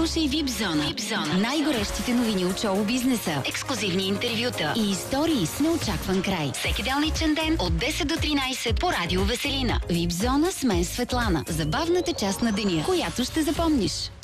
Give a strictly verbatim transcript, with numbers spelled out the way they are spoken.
Слушай Випзона. Випзона. Най-горещите новини от шоу бизнеса, ексклузивни интервюта и истории с неочакван край. Всеки делничен ден от десет до тринайсет по Радио Веселина. Випзона с мен Светлана. Забавната част на деня, която ще запомниш.